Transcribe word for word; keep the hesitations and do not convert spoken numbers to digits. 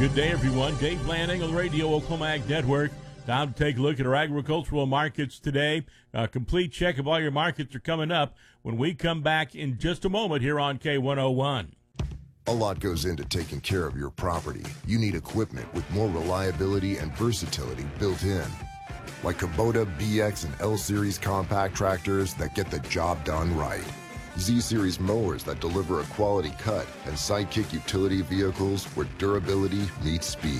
Good day, everyone. Dave Lanning on the Radio Oklahoma Ag Network. Time to take a look at our agricultural markets today. A complete check of all your markets are coming up when we come back in just a moment here on K one oh one. A lot goes into taking care of your property. You need equipment with more reliability and versatility built in. Like Kubota B X and L-Series compact tractors that get the job done right. Z-Series mowers that deliver a quality cut, and Sidekick utility vehicles where durability meets speed.